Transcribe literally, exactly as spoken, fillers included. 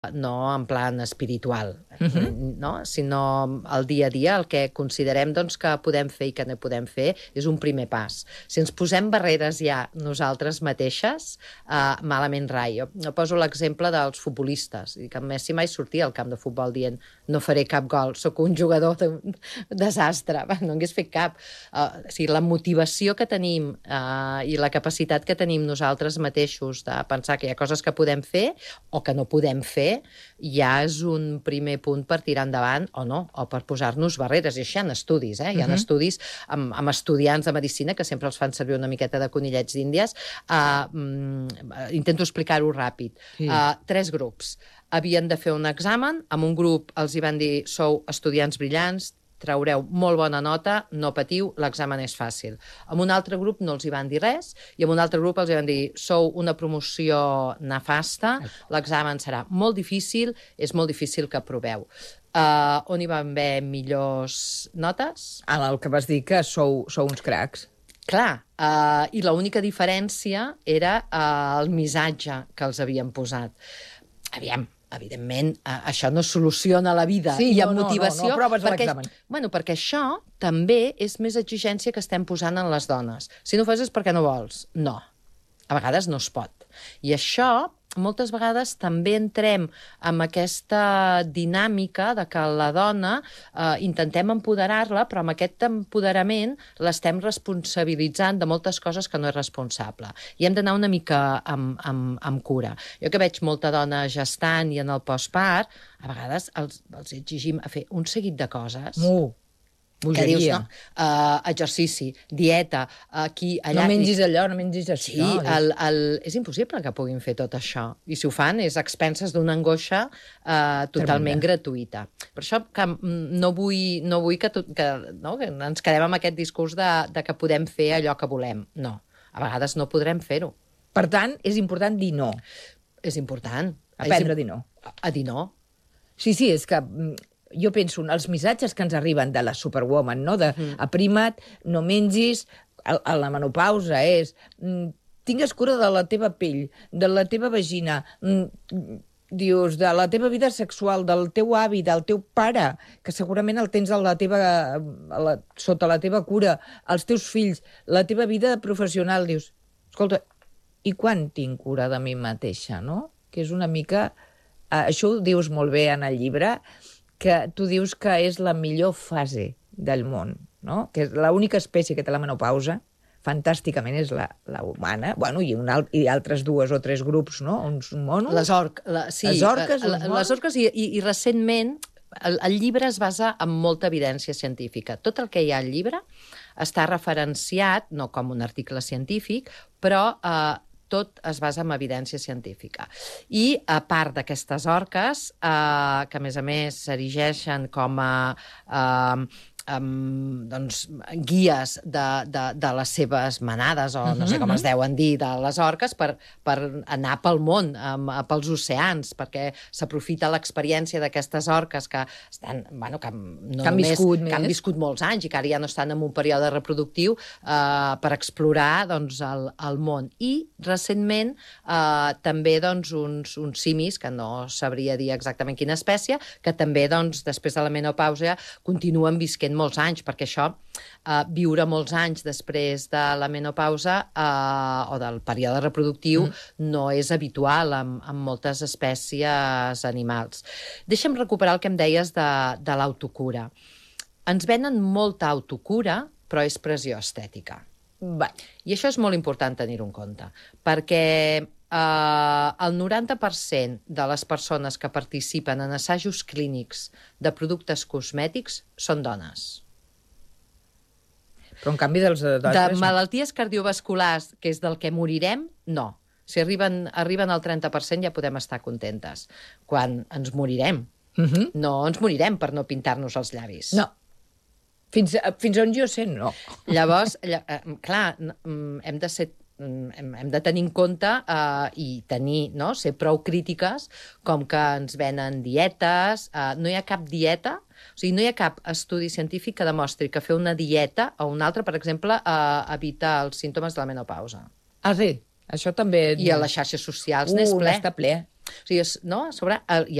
no en plan espiritual, Uh-huh. no? Sinó el dia a dia, el que considerem doncs, que podem fer i que no podem fer és un primer pas. Si ens posem barreres ja nosaltres mateixes, eh, malament rai. Jo, jo poso l'exemple dels futbolistes. I que Messi mai sortia al camp de futbol dient no faré cap gol, sóc un jugador d'un desastre. Va, no hagués fet cap. Uh, o sigui, la motivació que tenim uh, i la capacitat que tenim nosaltres mateixos de pensar que hi ha coses que podem fer o que no podem fer ja és un primer punt per tirar endavant o no, o per posar-nos barreres. I això hi ha estudis, eh? Hi ha uh-huh. estudis amb, amb estudiants de medicina que sempre els fan servir una miqueta de conillets d'Índies. Uh, mm, intento explicar-ho ràpid. Sí. Uh, tres grups. Havien de fer un examen, amb un grup els hi van dir sou estudiants brillants, traureu molt bona nota, no patiu, l'examen és fàcil. Amb un altre grup no els hi van dir res, i amb un altre grup els hi van dir sou una promoció nefasta, l'examen serà molt difícil, és molt difícil que aproveu. Uh, on hi van haver millors notes? En el que vas dir que sou, sou uns cracs. Clar, uh, i l'única diferència era uh, el missatge que els havien posat. Aviam, evidentment, eh, això no soluciona la vida. Sí, i no, amb no, motivació, no, no proves perquè, l'examen. Bueno, perquè això també és més exigència que estem posant en les dones. Si no ho fas és perquè no vols. No. A vegades no es pot. I això, moltes vegades també entrem amb aquesta dinàmica de que la dona eh, intentem empoderar-la, però amb aquest empoderament l'estem responsabilitzant de moltes coses que no és responsable. I hem d'anar una mica amb, amb, amb cura. Jo que veig molta dona gestant i en el postpart, a vegades els, els exigim a fer un seguit de coses... Uh. Que dius, no? Uh, exercici, dieta, aquí, allà... No mengis allò, no mengis això. Sí, el, el... és impossible que puguin fer tot això. I si ho fan és a expenses d'una angoixa uh, totalment Tremenda. gratuïta. Per això que no vull, no vull que, tot, que, no, que ens quedem amb aquest discurs de, de que podem fer allò que volem. No, a vegades no podrem fer-ho. Per tant, és important dir no. És important. Aprendre a dir no. A, a dir no. Sí, sí, és que... Jo penso, els missatges que ens arriben de la Superwoman, no? de mm. aprima't, no mengis, a, a la menopausa és tingues cura de la teva pell, de la teva vagina, dius, de la teva vida sexual, del teu avi, del teu pare, que segurament el tens a la teva, a la, sota la teva cura, els teus fills, la teva vida professional, dius, escolta, i quan tinc cura de mi mateixa, no? Que és una mica... Això ho dius molt bé en el llibre, que tu dius que és la millor fase del món, no? Que és l'única espècie que té la menopausa, fantàsticament, és la, la humana, bueno, i, una, i altres dues o tres grups, no? Uns monos... Les, orc, la, sí, les orques, la, les orques i, i, i recentment el, el llibre es basa en molta evidència científica. Tot el que hi ha al llibre està referenciat, no com un article científic, però... Eh, tot es basa en evidència científica. I, a part d'aquestes orques, eh, que a més a més s'erigeixen com a eh, um, doncs, guies de, de, de les seves manades, o no sé com es deuen dir, de les orques, per, per anar pel món, um, pels oceans, perquè s'aprofita l'experiència d'aquestes orques que, estan, bueno, que, no que, han només, viscut que han viscut molts anys i que ara ja no estan en un període reproductiu eh, per explorar doncs, el, el món. I recentment eh, també doncs, uns, uns simis, que no sabria dir exactament quina espècie, que també doncs, després de la menopausa continuen visquent molts anys, perquè això, eh, viure molts anys després de la menopausa eh, o del període reproductiu mm. no és habitual en, en moltes espècies animals. Deixa'm recuperar el que em deies de, de l'autocura. Ens venen molta autocura, però és pressió estètica. Va. I això és molt important tenir-ho en compte, perquè eh, el noranta per cent de les persones que participen en assajos clínics de productes cosmètics són dones. Però en canvi dels d'altres... De malalties cardiovasculars, que és del que morirem, no. Si arriben, arriben al trenta per cent ja podem estar contentes. Quan ens morirem. Uh-huh. No ens morirem per no pintar-nos els llavis. No. Fins, fins on jo sé, no. Llavors, lla, eh, clar, hem de ser hem, hem de tenir en compte eh, i tenir, no, ser prou crítiques com que ens venen dietes, eh, no hi ha cap dieta, o sigui, no hi ha cap estudi científic que demostri que fer una dieta o una altra, per exemple, eh, evita els símptomes de la menopausa. Ah, sí? Això també... I a les xarxes socials uh, n'és ple. N'està ple. O sigui, és, no? A sobre, el, i